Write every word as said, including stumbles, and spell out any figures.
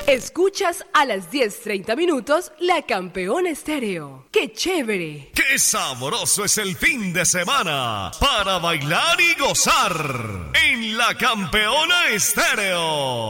Escuchas a las diez treinta minutos La Campeona Estéreo. ¡Qué chévere! ¡Qué sabroso es el fin de semana para bailar y gozar en La Campeona Estéreo!